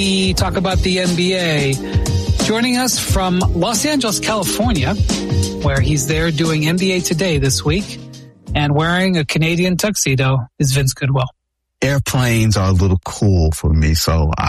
We talk about the NBA. Joining us from Los Angeles, California, where he's there doing NBA Today this week and wearing a Canadian tuxedo, is Vince Goodwill. Airplanes are a little cool for me, so